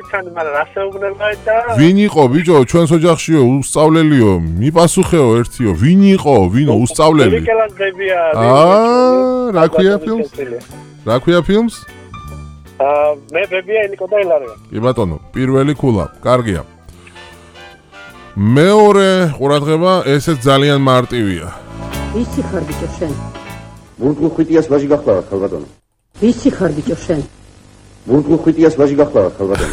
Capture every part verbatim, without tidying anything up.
მიცანი, მაგრამ რასეუბნება და ვინ იყო ბიჭო ჩვენს ოჯახშიო უსწავლელიო მიპასუხეო ერთიო ვინ იყო ვინო უსწავლელი რიკელანდებია აა რა ქვია ფილმს რა ქვია ფილმს აა მე ბებია ილიკო და ილარია კი ბატონო პირველი ქულა კარგია მეორე ყურადღება ესეც ძალიან მარტივია ვისი ხარ ბიჭო შენ ბუნდუ ხვიტიას ვაჟი გახლავარ ხალბატონო ვისი ხარ ბიჭო შენ ბუნდუ ხვიტიას ვაჟი გახლავარ ხალბატონო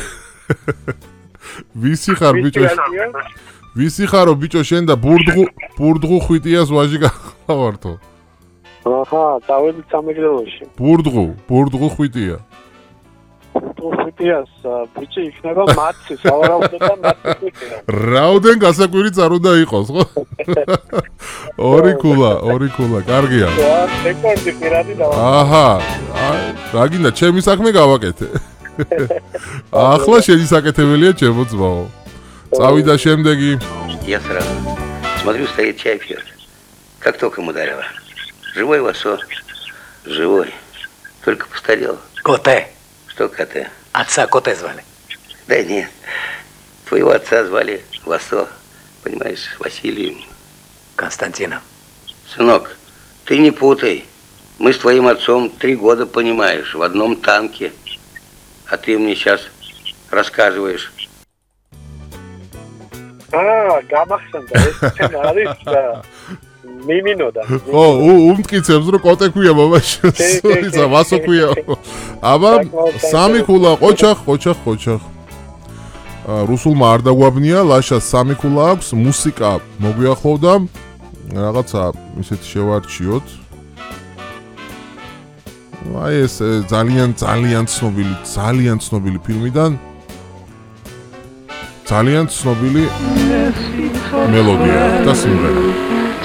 ვისი ხარ ბიჭო ვისი ხარო ბიჭო შენ და ბურდღუ ბურდღუ ხვიტიას ვაჟი გახლავართო აჰა დავედი სამეგრელოში ბურდღუ ბურდღუ ხვიტია ბურდღუ ხვიტიას ბიჭი იქნება მათი სავარაუდო და მათი რაუდენ გასაკვირი არ უნდა იყოს ხო ორი ქულა ორი ქულა კარგია რეკორდი პირადი და აჰა რა გინდა ჩემი საქმე გავაკეთე ახლა შენი საკეთებელია ჩემო ძმაო წავიდა შემდეგი Я сразу смотрю, стоит чай пьет. Как током ударило. Живой Васо? Живой. Только постарел. Коте. Что Коте? Отца Коте звали. Да нет. Твоего отца звали Васо. Понимаешь, Василием. Константином. Сынок, ты не путай. Мы с твоим отцом три года, понимаешь, в одном танке. А ты мне сейчас рассказываешь. აა გამახსენდა ეს ჩვენ არის მიმინოდა ო უმტკიცებს რომ კოტე ქვია მამაში სულისა ვასო ქვია აბა სამი ქულა ყოჩახ ყოჩახ ყოჩახ რუსულმა არ დაგვაბნია ლაშა სამი ქულა აქვს მუსიკა მოგვიახლოვდა რაღაცა ისეთი შევარჩიოთ აი ეს ძალიან ძალიან ცნობილი ძალიან ცნობილი ფილმიდან ძალიან ცნობილი მელოდია და სიმღერა